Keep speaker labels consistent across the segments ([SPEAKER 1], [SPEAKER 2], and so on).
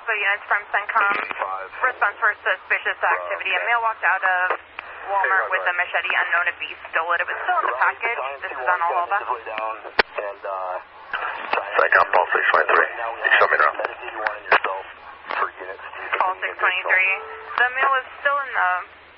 [SPEAKER 1] Alpha units from CENTCOM. Response for suspicious activity. A male walked out of Walmart with a machete unknown if he stole it. It was still in the package. This is on Alpha.
[SPEAKER 2] CENTCOM, Paul 623. You show me now.
[SPEAKER 1] Call 623. The male is still in the...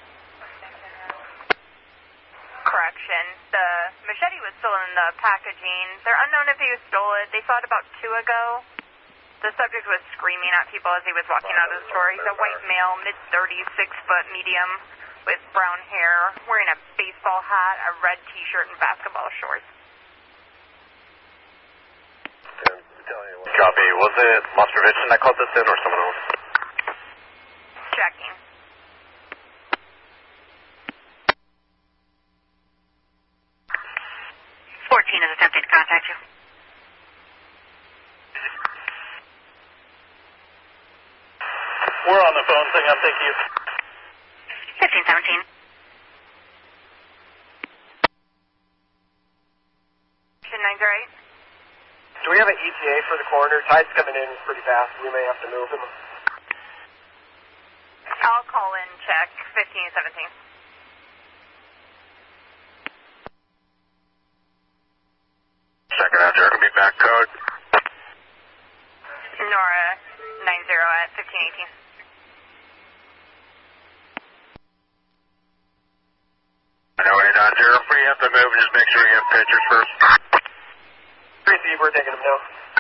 [SPEAKER 1] Correction. The machete was still in the packaging. They're unknown if he stole it. They saw it about 2 ago. The subject was screaming at people as he was walking out of the store. He's a white male, mid-30s, 6-foot, medium, with brown hair, wearing a baseball hat, a red T-shirt, and basketball shorts.
[SPEAKER 2] Copy. Was it Moscovici that called this in or someone else?
[SPEAKER 1] Checking.
[SPEAKER 3] Is attempting to contact you.
[SPEAKER 4] We're on the phone. Thing up, thank you.
[SPEAKER 3] 1517.
[SPEAKER 1] 908.
[SPEAKER 5] Do we have an ETA for the coroner? Tide's coming in pretty fast. We may have to move him.
[SPEAKER 1] I'll call in check 1517.
[SPEAKER 2] Checking out, Jerry. Be back code.
[SPEAKER 1] Nora 90 at 1518.
[SPEAKER 2] I know 890. If we have to move, just make sure you have pictures first.
[SPEAKER 5] Receive, we're taking him now.